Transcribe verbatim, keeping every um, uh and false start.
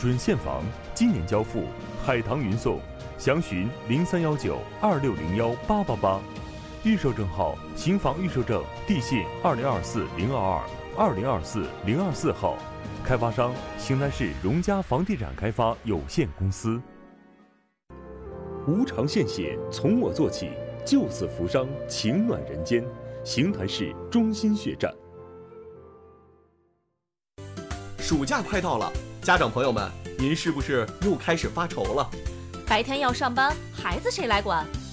准现房，今年交付，海棠云送，详询零三幺九二六零幺八八八。预售证号：新房预售证，地信二零二四零二二二零二四零二四号，开发商：邢台市荣家房地产开发有限公司。无偿献血，从我做起，救死扶伤，情暖人间。邢台市中心血站。 暑假快到了，家长朋友们，您是不是又开始发愁了？ 白天要上班，孩子谁来管？